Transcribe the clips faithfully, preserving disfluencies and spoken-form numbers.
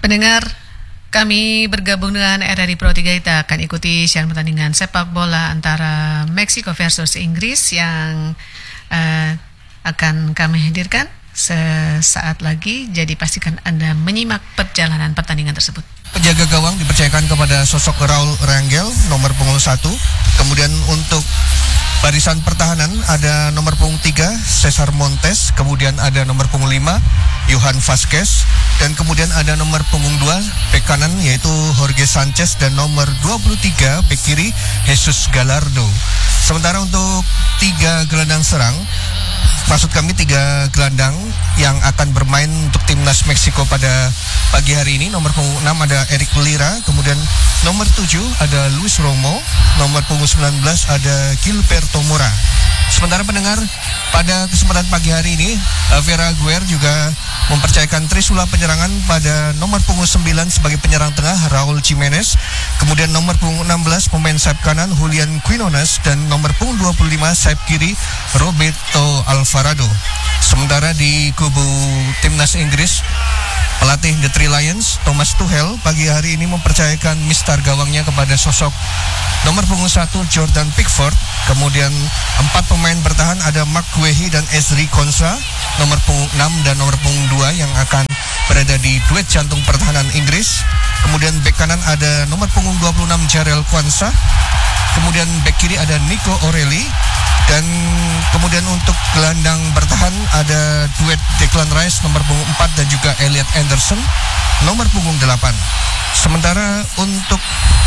Pendengar, kami bergabung dengan R R I Pro tiga, kita akan ikuti siaran pertandingan sepak bola antara Meksiko versus Inggris yang uh, akan kami hadirkan sesaat lagi. Jadi pastikan Anda menyimak perjalanan pertandingan tersebut. Penjaga gawang dipercayakan kepada sosok Raul Rangel, nomor punggung satu. Kemudian untuk barisan pertahanan ada nomor punggung tiga, Cesar Montes. Kemudian ada nomor punggung lima, Johan Vazquez. Dan kemudian ada nomor punggung dua, bek kanan yaitu Jorge Sanchez. Dan nomor dua puluh tiga, bek kiri, Jesus Gallardo. Sementara untuk tiga gelandang serang, maksud kami tiga gelandang yang akan bermain untuk timnas Meksiko pada pagi hari ini. Nomor punggung enam ada Eric Lira, kemudian nomor tujuh ada Luis Romo, nomor punggung sembilan belas ada Gilberto Mora. Sementara pendengar, pada kesempatan pagi hari ini Vera Aguirre juga mempercayakan trisula penyerangan pada nomor punggung sembilan sebagai penyerang tengah Raul Jimenez, kemudian nomor punggung enam belas pemain sayap kanan Julian Quinones, dan nomor punggung dua puluh lima sayap kiri Roberto Alvarado. Sementara di kubu timnas Inggris, pelatih The Three Lions Thomas Tuchel pagi hari ini mempercayakan mistar gawangnya kepada sosok nomor punggung satu Jordan Pickford, kemudian empat pemain bertahan ada Mark Guehi dan Ezri Konsa, nomor punggung enam dan nomor punggung dua yang akan berada di duet jantung pertahanan Inggris. Kemudian bek kanan ada nomor punggung dua puluh enam Jarell Quansah, kemudian bek kiri ada Nico O'Reilly, dan kemudian untuk gelandang bertahan ada duet Declan Rice nomor punggung empat dan juga Elliot Anderson nomor punggung delapan. Sementara untuk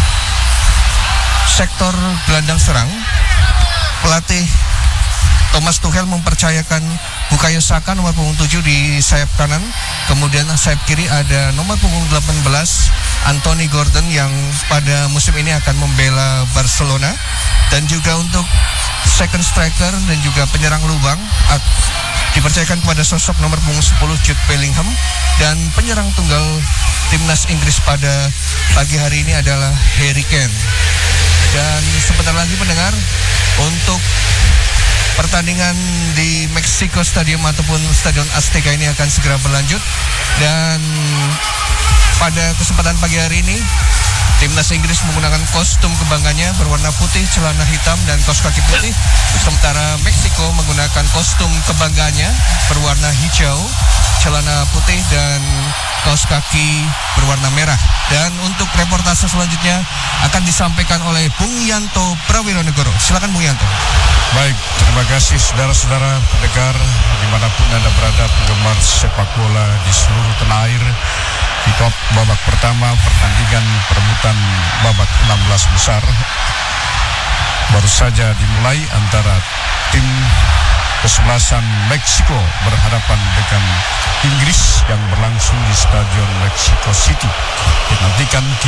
sektor gelandang serang, pelatih Thomas Tuchel mempercayakan Bukayo Saka nomor punggung tujuh di sayap kanan, kemudian sayap kiri ada nomor punggung delapan belas Anthony Gordon yang pada musim ini akan membela Barcelona, dan juga untuk second striker dan juga penyerang lubang dipercayakan kepada sosok nomor punggung sepuluh Jude Bellingham, dan penyerang tunggal timnas Inggris pada pagi hari ini adalah Harry Kane. Dan sebentar lagi pendengar, untuk pertandingan di Mexico Stadium ataupun Stadion Azteca ini akan segera berlanjut. Dan pada kesempatan pagi hari ini, timnas Inggris menggunakan kostum kebanggaannya berwarna putih, celana hitam dan kaos kaki putih. Sementara Meksiko menggunakan kostum kebanggaannya berwarna hijau, celana putih dan kaos kaki berwarna merah. Dan untuk reportase selanjutnya akan disampaikan oleh Bung Yanto Prawironegoro. Silakan Bung Yanto. Baik, terima kasih saudara-saudara pendengar dimanapun Anda berada, penggemar sepak bola di seluruh tanah air. Di top babak pertama pertandingan perebutan babak enam belas besar baru saja dimulai antara tim kesebelasan Meksiko berhadapan dengan Inggris yang berlangsung di Stadion Mexico City. Dinantikan